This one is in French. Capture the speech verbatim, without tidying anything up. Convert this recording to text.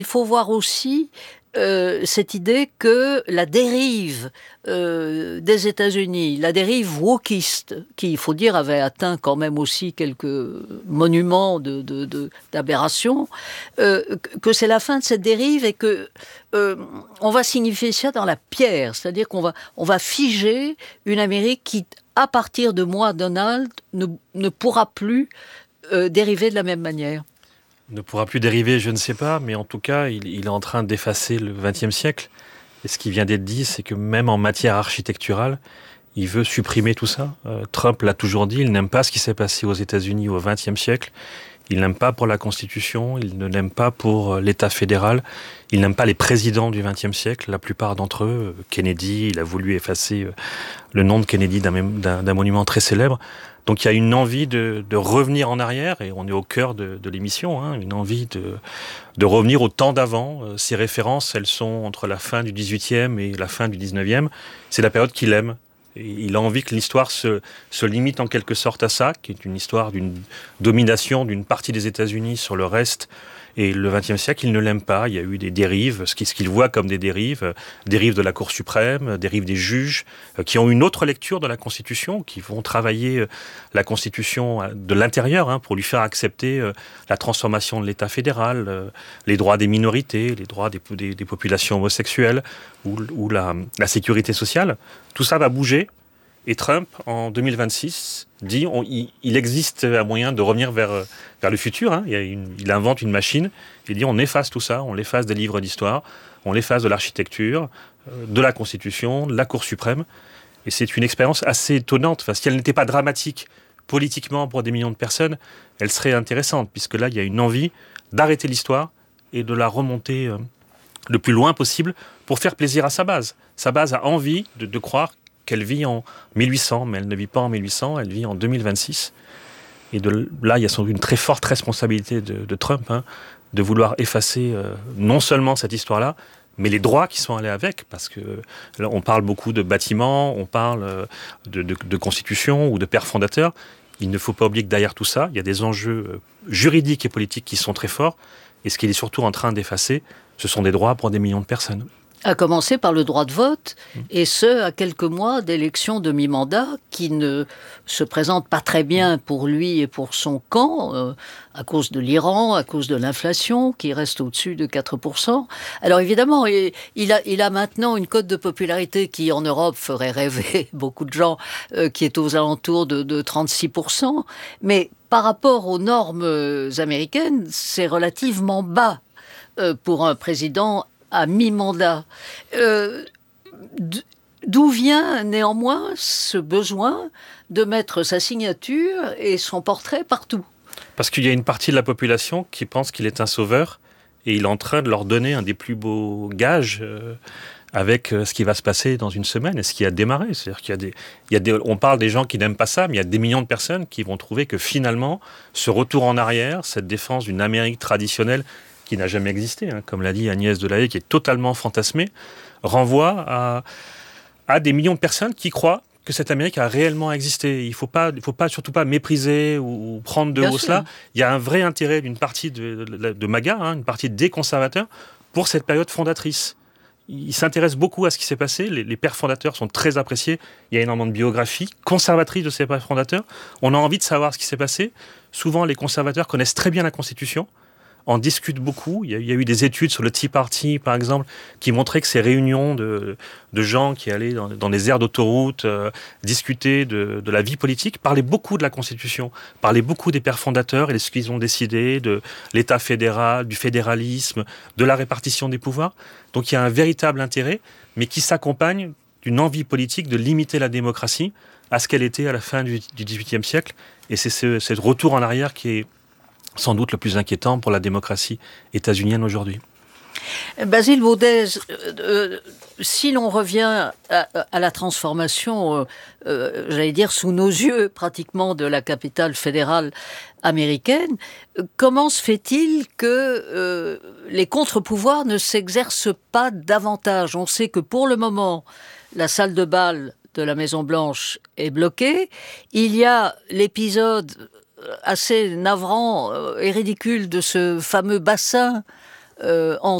Il faut voir aussi euh, cette idée que la dérive euh, des États-Unis, la dérive wokiste, qui, il faut dire, avait atteint quand même aussi quelques monuments de, de, de, d'aberration, euh, que c'est la fin de cette dérive et que euh, on va signifier ça dans la pierre, c'est-à-dire qu'on va, on va figer une Amérique qui, à partir de moi, Donald, ne, ne pourra plus euh, dériver de la même manière. Ne pourra plus dériver, je ne sais pas, mais en tout cas, il, il est en train d'effacer le vingtième siècle. Et ce qui vient d'être dit, c'est que même en matière architecturale, il veut supprimer tout ça. Euh, Trump l'a toujours dit, il n'aime pas ce qui s'est passé aux États-Unis au vingtième siècle. Il n'aime pas pour la Constitution, il ne l'aime pas pour l'État fédéral, il n'aime pas les présidents du vingtième siècle, la plupart d'entre eux. Kennedy, il a voulu effacer le nom de Kennedy d'un, d'un, d'un monument très célèbre. Donc il y a une envie de, de revenir en arrière, et on est au cœur de, de l'émission, hein, une envie de, de revenir au temps d'avant. Euh, ces références, elles sont entre la fin du dix-huitième et la fin du dix-neuvième. C'est la période qu'il aime. Et il a envie que l'histoire se, se limite en quelque sorte à ça, qui est une histoire d'une domination d'une partie des États-Unis sur le reste. Et le vingtième siècle, il ne l'aime pas. Il y a eu des dérives, ce qu'il voit comme des dérives, dérives de la Cour suprême, dérives des juges, qui ont une autre lecture de la Constitution, qui vont travailler la Constitution de l'intérieur hein, pour lui faire accepter la transformation de l'État fédéral, les droits des minorités, les droits des, des, des populations homosexuelles ou, ou la, la sécurité sociale. Tout ça va bouger. Et Trump, en deux mille vingt-six, dit on, il, il existe un moyen de revenir vers, vers le futur. Hein. Il, y a une, il invente une machine. Il dit on efface tout ça, on l'efface des livres d'histoire, on l'efface de l'architecture, de la Constitution, de la Cour suprême. Et c'est une expérience assez étonnante. Enfin, si elle n'était pas dramatique politiquement pour des millions de personnes, elle serait intéressante, puisque là, il y a une envie d'arrêter l'histoire et de la remonter euh, le plus loin possible pour faire plaisir à sa base. Sa base a envie de, de croire qu'elle vit en mille huit cents, mais elle ne vit pas en mille huit cents, elle vit en deux mille vingt-six. Et de là, il y a sans doute une très forte responsabilité de, de Trump, hein, de vouloir effacer euh, non seulement cette histoire-là, mais les droits qui sont allés avec, parce que là, on parle beaucoup de bâtiments, on parle euh, de, de, de constitution ou de pères fondateurs. Il ne faut pas oublier que derrière tout ça, il y a des enjeux euh, juridiques et politiques qui sont très forts, et ce qu'il est surtout en train d'effacer, ce sont des droits pour des millions de personnes. À commencer par le droit de vote, et ce, à quelques mois d'élections demi-mandat qui ne se présentent pas très bien pour lui et pour son camp, euh, à cause de l'Iran, à cause de l'inflation, qui reste au-dessus de quatre pour cent. Alors évidemment, il a, il a maintenant une cote de popularité qui, en Europe, ferait rêver beaucoup de gens, euh, qui est aux alentours de, de trente-six pour cent, mais par rapport aux normes américaines, c'est relativement bas euh, pour un président à mi-mandat. Euh, d'où vient néanmoins ce besoin de mettre sa signature et son portrait partout ? Parce qu'il y a une partie de la population qui pense qu'il est un sauveur et il est en train de leur donner un des plus beaux gages euh, avec euh, ce qui va se passer dans une semaine et ce qui a démarré. C'est-à-dire qu'il y a des, il y a des, on parle des gens qui n'aiment pas ça, mais il y a des millions de personnes qui vont trouver que finalement, ce retour en arrière, cette défense d'une Amérique traditionnelle qui n'a jamais existé, hein, comme l'a dit Agnès Delahaye, qui est totalement fantasmée, renvoie à, à des millions de personnes qui croient que cette Amérique a réellement existé. Il ne faut pas, il faut pas, surtout pas mépriser ou, ou prendre de haut cela. Il y a un vrai intérêt d'une partie de, de, de MAGA, hein, une partie des conservateurs, pour cette période fondatrice. Ils s'intéressent beaucoup à ce qui s'est passé. Les, les pères fondateurs sont très appréciés. Il y a énormément de biographies conservatrices de ces pères fondateurs. On a envie de savoir ce qui s'est passé. Souvent, les conservateurs connaissent très bien la Constitution, en discute beaucoup. Il y, a, il y a eu des études sur le Tea Party, par exemple, qui montraient que ces réunions de, de gens qui allaient dans, dans des aires d'autoroute euh, discuter de, de la vie politique, parlaient beaucoup de la Constitution, parlaient beaucoup des pères fondateurs et de ce qu'ils ont décidé, de l'État fédéral, du fédéralisme, de la répartition des pouvoirs. Donc il y a un véritable intérêt, mais qui s'accompagne d'une envie politique de limiter la démocratie à ce qu'elle était à la fin du, du dix-huitième siècle. Et c'est ce, ce retour en arrière qui est sans doute le plus inquiétant pour la démocratie états-unienne aujourd'hui. Basile Baudez, euh, euh, si l'on revient à, à la transformation, euh, euh, j'allais dire sous nos yeux pratiquement, de la capitale fédérale américaine, comment se fait-il que euh, les contre-pouvoirs ne s'exercent pas davantage ? On sait que pour le moment, la salle de bal de la Maison-Blanche est bloquée. Il y a l'épisode assez navrant et ridicule de ce fameux bassin euh, en